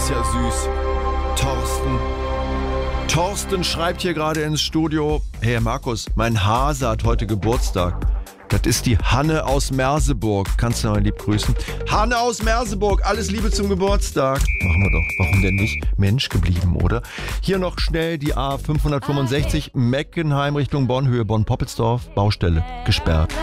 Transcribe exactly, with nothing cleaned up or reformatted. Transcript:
ist ja süß. Thorsten. Thorsten schreibt hier gerade ins Studio: Hey Markus, mein Hase hat heute Geburtstag. Das ist die Hanne aus Merseburg. Kannst du mal lieb grüßen? Hanne aus Merseburg, alles Liebe zum Geburtstag. Machen wir doch. Warum denn nicht? Mensch geblieben, oder? Hier noch schnell die A fünfhundertfünfundsechzig Meckenheim Richtung Bonn, Höhe Bonn-Poppelsdorf. Baustelle gesperrt.